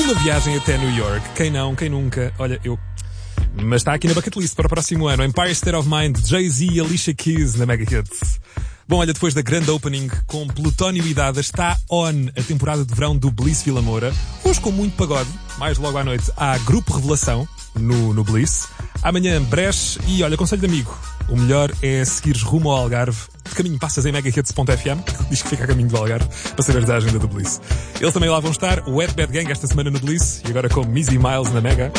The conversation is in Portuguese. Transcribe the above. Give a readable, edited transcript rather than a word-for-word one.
uma viagem até New York. Quem não, quem nunca? Olha, eu... Mas está aqui na bucket list para o próximo ano. Empire State of Mind, Jay-Z e Alicia Keys na Mega Hits. Bom, olha, depois da grande opening com Plutónio e Dada, está on a temporada de verão do Bliss Vila Moura. Hoje com muito pagode. Mais logo à noite há Grupo Revelação no Bliss. Amanhã Breche e, olha, conselho de amigo. O melhor é seguires rumo ao Algarve. De caminho passas em megahits.fm. Diz que fica a caminho do Algarve para saberes da agenda do Bliss. Eles também lá vão estar. O Wet Bad Gang esta semana no Bliss. E agora com Mizzy Miles na Mega.